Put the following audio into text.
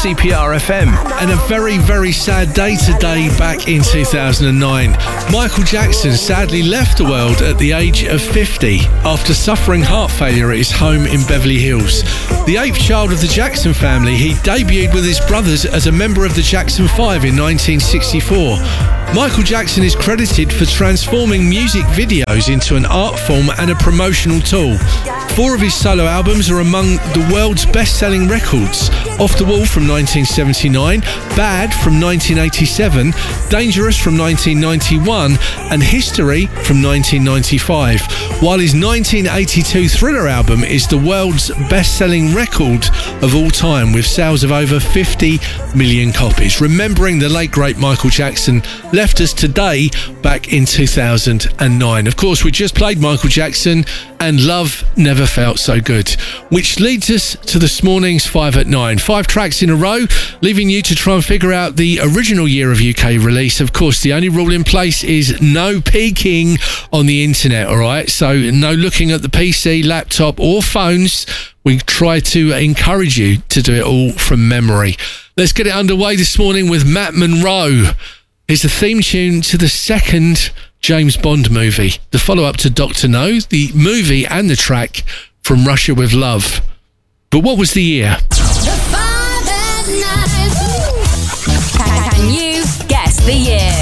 CPR FM. And a very, very sad day today back in 2009. Michael Jackson sadly left the world at the age of 50 after suffering heart failure at his home in Beverly Hills. The eighth child of the Jackson family, he debuted with his brothers as a member of the Jackson 5 in 1964. Michael Jackson is credited for transforming music videos into an art form and a promotional tool. 4 of his solo albums are among the world's best-selling records: Off the Wall from 1979, Bad from 1987, Dangerous from 1991, and History from 1995. While his 1982 Thriller album is the world's best-selling record of all time, with sales of over 50 million copies. Remembering the late great Michael Jackson left us today back in 2009. Of course, we just played Michael Jackson and Love Never Felt So Good, which leads us to this morning's 5 at 9. 5 tracks in a row, leaving you to try and figure out the original year of UK release. Of course, the only rule in place is no peeking on the internet, all right? So no looking at the PC, laptop or phones. We try to encourage you to do it all from memory. Let's get it underway this morning with Matt Monro. It's the theme tune to the second James Bond movie, the follow-up to Dr. No, the movie and the track from Russia with Love. But what was the year? The 5 at 9. Can you guess the year?